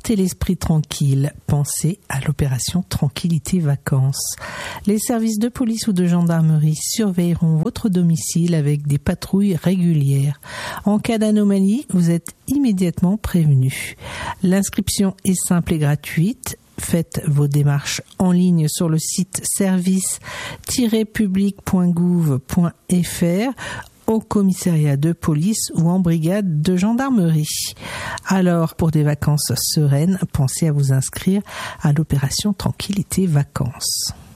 porter l'esprit tranquille, pensez à l'opération Tranquillité Vacances. Les services de police ou de gendarmerie surveilleront votre domicile avec des patrouilles régulières. En cas d'anomalie, vous êtes immédiatement prévenu. L'inscription est simple et gratuite. Faites vos démarches en ligne sur le site service-public.gouv.fr au commissariat de police ou en brigade de gendarmerie. Alors, pour des vacances sereines, pensez à vous inscrire à l'opération Tranquillité Vacances.